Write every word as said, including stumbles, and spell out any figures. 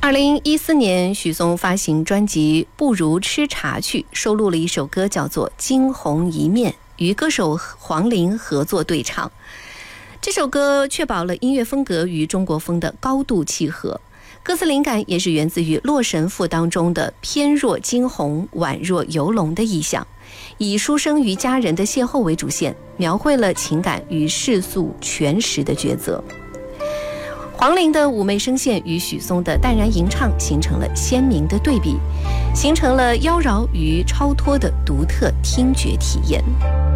二零一四年，许嵩发行专辑《不如吃茶去》，收录了一首歌叫做《惊鸿一面》，与歌手黄龄合作对唱。这首歌确保了音乐风格与中国风的高度契合，歌词灵感也是源自于《洛神赋》当中的翩若惊鸿，宛若游龙的意象，以书生与佳人的邂逅为主线，描绘了情感与世俗权实的抉择。黄龄的妩媚声线与许嵩的淡然吟唱形成了鲜明的对比，形成了妖娆与超脱的独特听觉体验。